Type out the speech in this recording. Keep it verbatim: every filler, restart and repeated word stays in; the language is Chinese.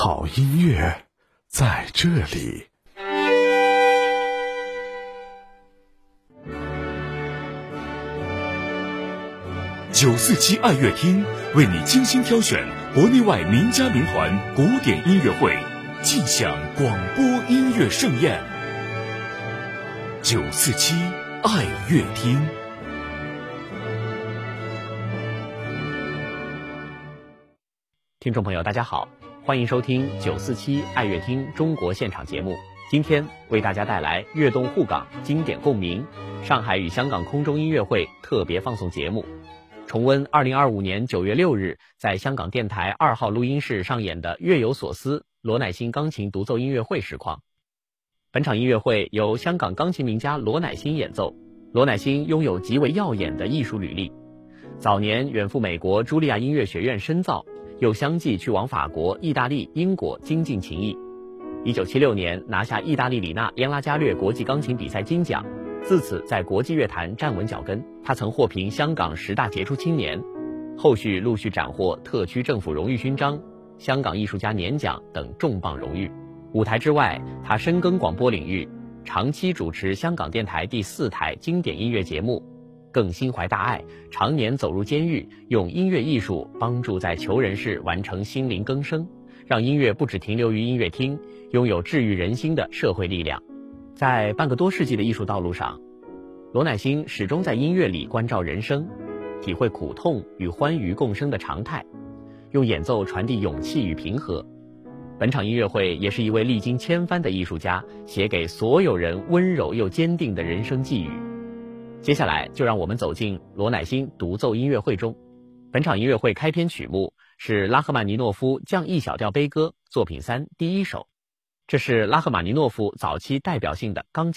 好音乐在这里。 九四七爱乐厅为你精心挑选国内外名家名团古典音乐会，尽享广播音乐盛宴。九四七爱乐厅。 听众朋友大家好，欢迎收听九四七爱乐厅中国现场节目。今天为大家带来悦动沪港经典共鸣上海与香港空中音乐会特别放送节目，重温二零二五年九月六日在香港电台二号录音室上演的月有所思罗乃馨钢琴独奏音乐会实况。本场音乐会由香港钢琴名家罗乃馨演奏。罗乃馨拥有极为耀眼的艺术履历，早年远赴美国茱莉亚音乐学院深造，又相继去往法国、意大利、英国精进琴艺。一九七六年拿下意大利里纳耶拉加略国际钢琴比赛金奖，自此在国际乐坛站稳脚跟。他曾获评香港十大杰出青年，后续陆续斩获特区政府荣誉勋章、香港艺术家年奖等重磅荣誉。舞台之外，他深耕广播领域，长期主持香港电台第四台经典音乐节目，更心怀大爱，常年走入监狱，用音乐艺术帮助在囚人士完成心灵更生，让音乐不只停留于音乐厅，拥有治愈人心的社会力量。在半个多世纪的艺术道路上，罗乃馨始终在音乐里关照人生，体会苦痛与欢愉共生的常态，用演奏传递勇气与平和。本场音乐会也是一位历经千帆的艺术家写给所有人温柔又坚定的人生寄语。接下来就让我们走进罗乃馨独奏音乐会中。本场音乐会开篇曲目是拉赫曼尼诺夫降 E 小调悲歌作品三第一首，这是拉赫玛尼诺夫早期代表性的钢琴